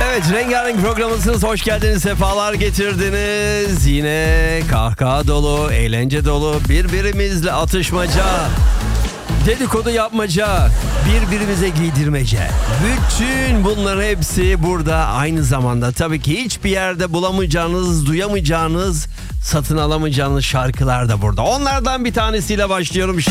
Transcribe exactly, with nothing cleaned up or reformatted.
Evet, rengarenk programınız, hoş geldiniz, sefalar getirdiniz. Yine kahkaha dolu, eğlence dolu, birbirimizle atışmaca, dedikodu yapmaca, birbirimize giydirmece. Bütün bunların hepsi burada aynı zamanda. Tabii ki hiçbir yerde bulamayacağınız, duyamayacağınız, satın alamayacağınız şarkılar da burada. Onlardan bir tanesiyle başlıyorum.